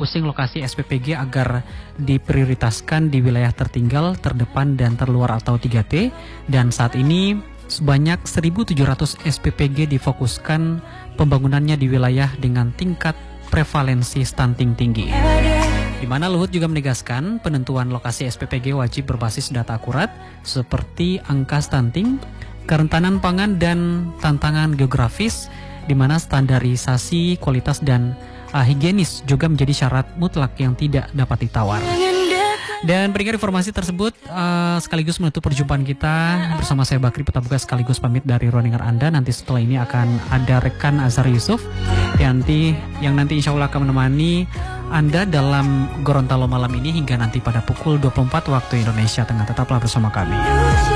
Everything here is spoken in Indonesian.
refocusing lokasi SPPG agar diprioritaskan di wilayah tertinggal, terdepan, dan terluar atau 3T. Dan saat ini sebanyak 1.700 SPPG difokuskan pembangunannya di wilayah dengan tingkat prevalensi stunting tinggi. Di mana Luhut juga menegaskan penentuan lokasi SPPG wajib berbasis data akurat seperti angka stunting, kerentanan pangan, dan tantangan geografis, di mana standarisasi, kualitas, dan higienis juga menjadi syarat mutlak yang tidak dapat ditawar. Dan berikan informasi tersebut sekaligus menutup perjumpaan kita bersama saya Bakri Petabuka, sekaligus pamit dari ruang dengar Anda. Nanti setelah ini akan ada rekan Azhar Yusuf yang nanti insya Allah akan menemani Anda dalam Gorontalo malam ini hingga nanti pada pukul 24 waktu Indonesia Tengah. Tetaplah bersama kami.